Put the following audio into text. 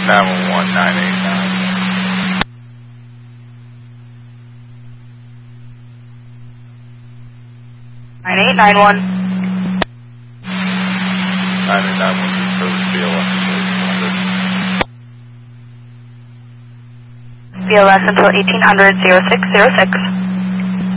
911-989. 9891. 991 service BLS until 1800. BLS until 1800, 0606.